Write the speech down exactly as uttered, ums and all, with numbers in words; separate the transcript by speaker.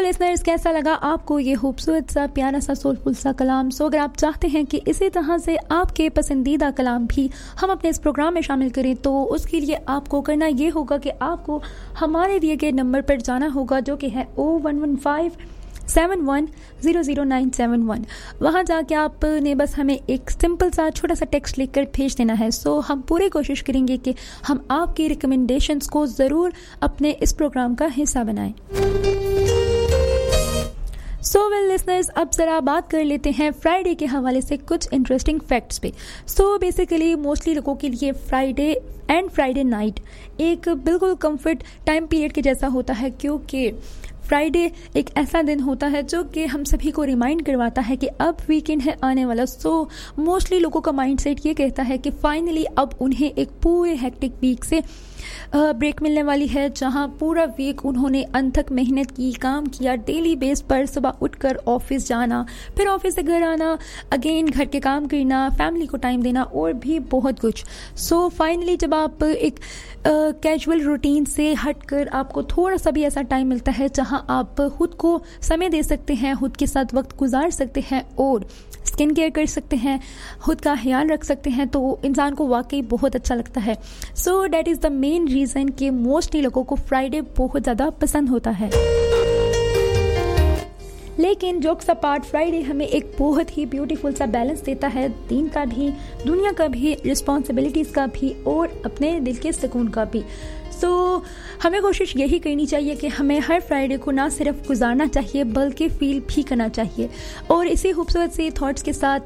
Speaker 1: Listeners, कैसा लगा आपको ये खूबसूरत सा प्यारा सा सोलफुल सा कलाम? सो अगर आप चाहते हैं कि इसी तरह से आपके पसंदीदा कलाम भी हम अपने इस प्रोग्राम में शामिल करें, तो उसके लिए आपको करना ये होगा कि आपको हमारे दिए गए नंबर पर जाना होगा, जो कि है ओ one one five seven one zero zero nine seven one. वहाँ जाके आपने बस हमें एक सिंपल सा छोटा सा टेक्स्ट लिखकर भेज देना है। सो हम पूरी कोशिश करेंगे कि हम आपकी रिकमेंडेशंस को ज़रूर अपने इस प्रोग्राम का हिस्सा बनाएं। सो वेल लिसनर्स, अब ज़रा बात कर लेते हैं फ्राइडे के हवाले से कुछ इंटरेस्टिंग फैक्ट्स पे। सो बेसिकली मोस्टली लोगों के लिए फ्राइडे एंड फ्राइडे नाइट एक बिल्कुल कंफर्ट टाइम पीरियड के जैसा होता है, क्योंकि फ्राइडे एक ऐसा दिन होता है जो कि हम सभी को रिमाइंड करवाता है कि अब वीकेंड है आने वाला। सो मोस्टली लोगों का माइंडसेट ये कहता है कि फाइनली अब उन्हें एक पूरे हेक्टिक वीक से ब्रेक मिलने वाली है, जहां पूरा वीक उन्होंने अनथक मेहनत की, काम किया, डेली बेस पर सुबह उठकर ऑफिस जाना, फिर ऑफिस से घर आना, अगेन घर के काम करना, फैमिली को टाइम देना और भी बहुत कुछ। सो फाइनली जब आप एक कैजुअल रूटीन से हटकर आपको थोड़ा सा भी ऐसा टाइम मिलता है जहां आप खुद को समय दे सकते हैं, खुद के साथ वक्त गुजार सकते हैं और स्किन केयर कर सकते हैं, खुद का ख्याल रख सकते हैं, तो इंसान को वाकई बहुत अच्छा लगता है। So that is the main reason कि मोस्टली लोगों को फ्राइडे बहुत ज़्यादा पसंद होता है। लेकिन जोक्स अपार्ट, फ्राइडे हमें एक बहुत ही ब्यूटीफुल सा बैलेंस देता है, दीन का भी, दुनिया का भी, रिस्पॉन्सिबिलिटीज़ का भी और अपने दिल के सुकून का भी। सो so, हमें कोशिश यही करनी चाहिए कि हमें हर फ्राइडे को ना सिर्फ गुजारना चाहिए बल्कि फील भी करना चाहिए। और इसी खूबसूरत सी थॉट्स के साथ